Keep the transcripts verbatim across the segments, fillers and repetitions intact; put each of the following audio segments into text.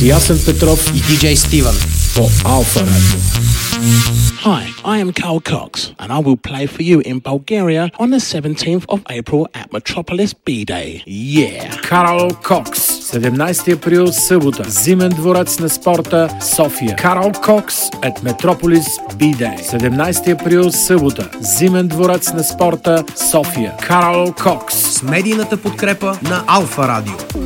Ясен Петров и диджей Стивън по Alpha Radio. Hi, I am Carl Cox, and I will play for you in Bulgaria on the seventeenth of April at Metropolis B-Day. Yeah! Карл Кокс, седемнайсети април, събота, Зимен дворец на спорта, София. Карл Кокс at Metropolis B-Day. седемнайсети април, събота, Зимен дворец на спорта, София. Карл Кокс. С медийната подкрепа на Alpha Radio.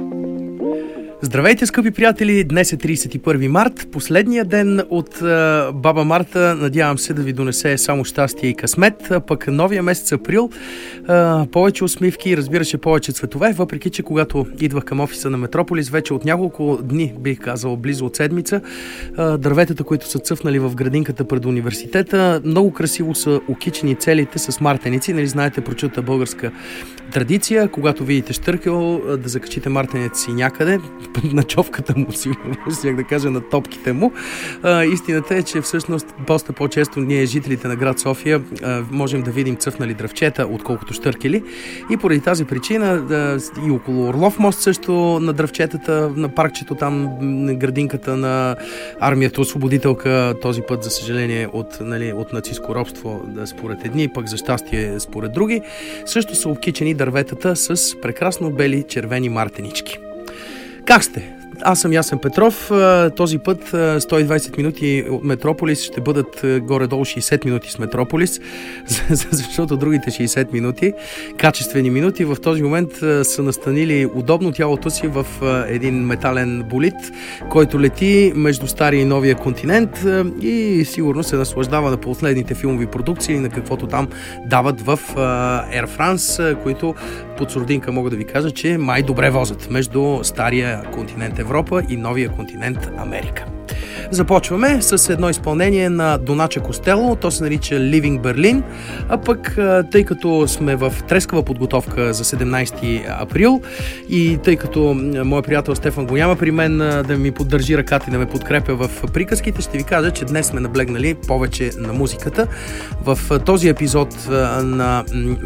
Здравейте, скъпи приятели! Днес е трийсет и първи март, последния ден от а, Баба Марта. Надявам се да ви донесе само щастие и късмет. А пък новия месец април, а, повече усмивки, разбира се, повече цветове, въпреки че когато идвах към офиса на Метрополис, вече от няколко дни, бих казал, близо от седмица, а, дърветата, които са цъфнали в градинката пред университета, много красиво са окичени целите с мартеници. Нали знаете прочута българска традиция, когато видите щъркел, да закачите мартенец си някъде, на човката му, сигурно, щях да кажа, на топките му. А, истината е, че всъщност доста по-често ние, жителите на град София, а, можем да видим цъфнали дръвчета, отколкото щъркели. И поради тази причина а, и около Орлов мост също на дръвчетата, на паркчето там, на градинката на армията освободителка, този път, за съжаление, от, нали, от нацистско робство, да, според едни, пък за щастие според други, също са обкичени дърветата с прекрасно бели червени мартенички. Как сте? Аз съм Ясен Петров. Този път сто и двайсет минути от Метрополис ще бъдат горе-долу шейсет минути с Метрополис, защото другите шейсет минути, качествени минути, в този момент са настанили удобно тялото си в един метален болид, който лети между стария и новия континент и сигурно се наслаждава на последните филмови продукции, на каквото там дават в Air France, които под сурдинка мога да ви кажа, че май добре возят между стария континент Европа и новия континент Америка. Започваме с едно изпълнение на Донача Костело, то се нарича Living Berlin, а пък тъй като сме в трескава подготовка за седемнайсети април и тъй като моят приятел Стефан го няма при мен да ми поддържи ръката и да ме подкрепя в приказките, ще ви кажа, че днес сме наблегнали повече на музиката. В този епизод на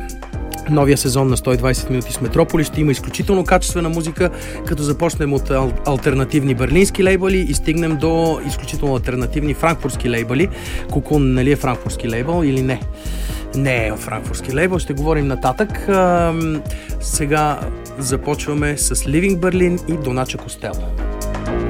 новия сезон на сто и двайсет минути с Метрополис ще има изключително качествена музика, като започнем от ал- алтернативни берлински лейбъли и стигнем до изключително алтернативни франкфуртски лейбъли. Кокун, нали е франкфуртски лейбъл или не? Не е франкфуртски лейбъл, ще говорим нататък. А, сега започваме с Living Berlin и Донача Костело.